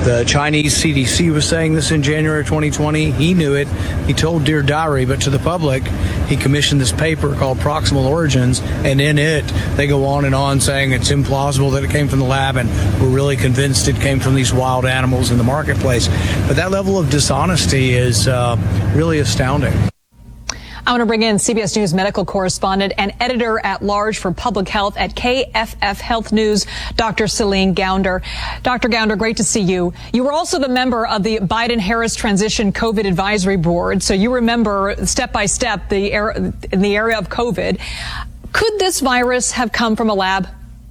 The Chinese CDC was saying this in January 2020. He knew it. He told Dear Diary, but to the public, he commissioned this paper called Proximal Origins, and in it, they go on and on saying it's implausible that it came from the lab, and we're really convinced it came from these wild animals in the marketplace. But that level of dishonesty is really astounding. I want to bring in CBS News medical correspondent and editor-at-large for public health at KFF Health News, Dr. Celine Gounder. Dr. Gounder, great to see you. You were also the member of the Biden-Harris Transition COVID Advisory Board, so you remember step by step in the area of COVID. Could this virus have come from a lab?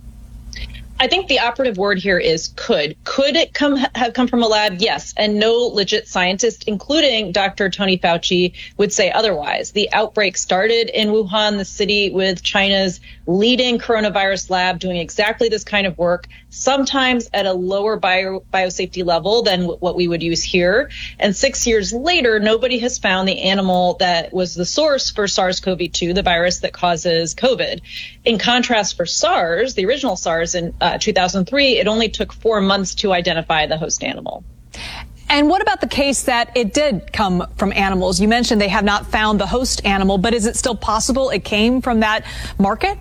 I think the operative word here is could. Could it have come from a lab? Yes. And no legit scientist, including Dr. Tony Fauci, would say otherwise. The outbreak started in Wuhan, the city with China's leading coronavirus lab doing exactly this kind of work, sometimes at a lower biosafety level than what we would use here. And 6 years later, nobody has found the animal that was the source for SARS-CoV-2, the virus that causes COVID. In contrast, for SARS, the original SARS in 2003, it only took 4 months to identify the host animal. And what about the case that it did come from animals? You mentioned they have not found the host animal, but is it still possible it came from that market?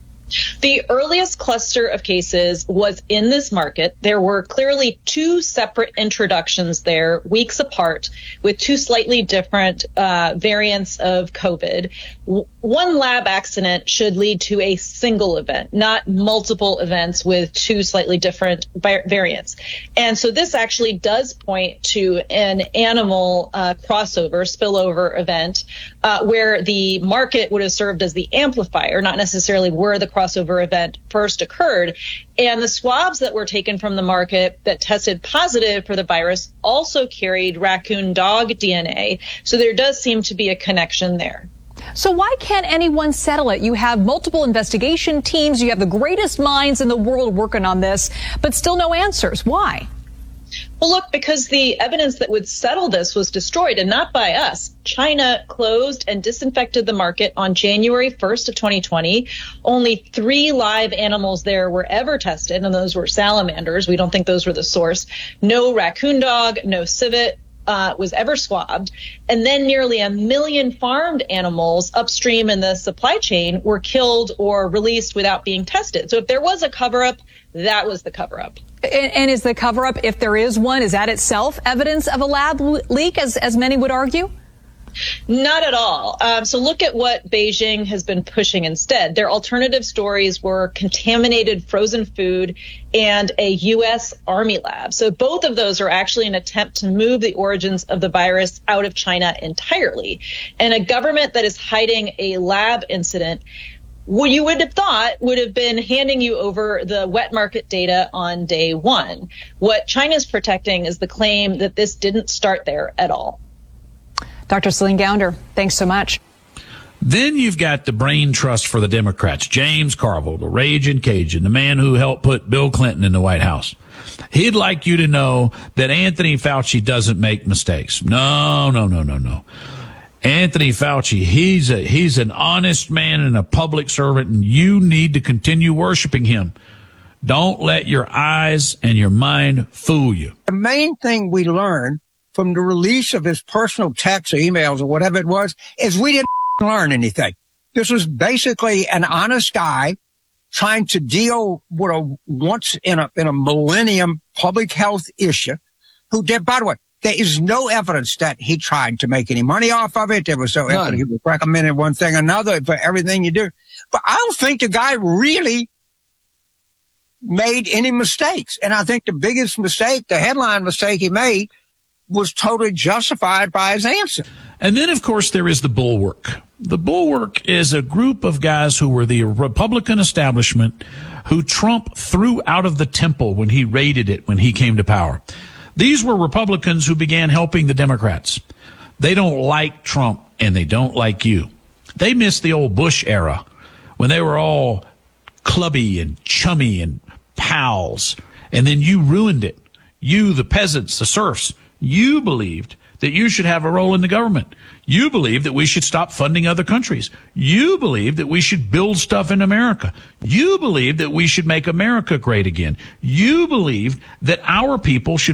The earliest cluster of cases was in this market. There were clearly two separate introductions there, weeks apart, with two slightly different variants of COVID. One lab accident should lead to a single event, not multiple events with two slightly different variants. And so this actually does point to an animal crossover, spillover event, where the market would have served as the amplifier, not necessarily where the crossover event first occurred. And the swabs that were taken from the market that tested positive for the virus also carried raccoon dog DNA. So there does seem to be a connection there. So why can't anyone settle it? You have multiple investigation teams. You have the greatest minds in the world working on this, but still no answers. Why? Well, look, because the evidence that would settle this was destroyed, and not by us. China closed and disinfected the market on January 1st of 2020. Only 3 live animals there were ever tested, and those were salamanders. We don't think those were the source. No raccoon dog, no civet was ever swabbed. And then nearly 1 million farmed animals upstream in the supply chain were killed or released without being tested. So if there was a cover-up, that was the cover-up. And is the cover-up, if there is one, is that itself evidence of a lab leak, as many would argue? Not at all. So look at what Beijing has been pushing instead. Their alternative stories were contaminated frozen food and a U.S. Army lab. So both of those are actually an attempt to move the origins of the virus out of China entirely. And a government that is hiding a lab incident, what you would have thought would have been handing you over the wet market data on day one. What China's protecting is the claim that this didn't start there at all. Dr. Celine Gounder, thanks so much. Then you've got the brain trust for the Democrats, James Carville, the raging Cajun, the man who helped put Bill Clinton in the White House. He'd like you to know that Anthony Fauci doesn't make mistakes. No. Anthony Fauci, he's an honest man and a public servant, and you need to continue worshiping him. Don't let your eyes and your mind fool you. The main thing we learned from the release of his personal texts or emails or whatever it was is we didn't learn anything. This was basically an honest guy trying to deal with a once in a millennium public health issue who did, by the way, there is no evidence that he tried to make any money off of it. There was no evidence he was recommending one thing or another for everything you do. But I don't think the guy really made any mistakes. And I think the biggest mistake, the headline mistake he made, was totally justified by his answer. And then, of course, there is the Bulwark. The Bulwark is a group of guys who were the Republican establishment who Trump threw out of the temple when he raided it when he came to power. These were Republicans who began helping the Democrats. They don't like Trump, and they don't like you. They miss the old Bush era when they were all clubby and chummy and pals, and then you ruined it. You, the peasants, the serfs, you believed that you should have a role in the government. You believed that we should stop funding other countries. You believed that we should build stuff in America. You believed that we should make America great again. You believed that our people should